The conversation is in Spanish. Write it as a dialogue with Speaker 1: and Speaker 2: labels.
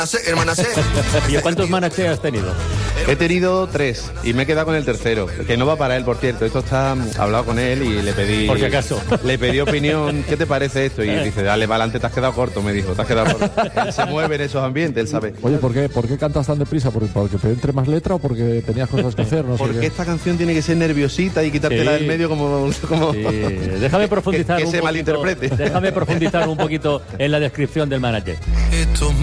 Speaker 1: Hermana C.
Speaker 2: ¿Y cuántos manaches has tenido?
Speaker 3: He tenido 3 y me he quedado con el tercero, que no va para él, por cierto. Esto está hablado con él y le pedí...
Speaker 2: Por si acaso.
Speaker 3: Le pedí opinión, ¿qué te parece esto? Y dice, dale, para adelante, te has quedado corto, me dijo, te has quedado corto. Él se mueve en esos ambientes, él sabe.
Speaker 4: Oye, ¿por qué cantas tan deprisa? ¿Porque te entre más letra o porque tenías cosas que hacer? No sé
Speaker 3: Porque
Speaker 4: qué.
Speaker 3: esta canción tiene que ser nerviosita y quitártela del medio como...
Speaker 2: Sí. Déjame profundizar
Speaker 3: que
Speaker 2: un
Speaker 3: se
Speaker 2: poquito,
Speaker 3: malinterprete.
Speaker 2: Déjame profundizar un poquito en la descripción del manager.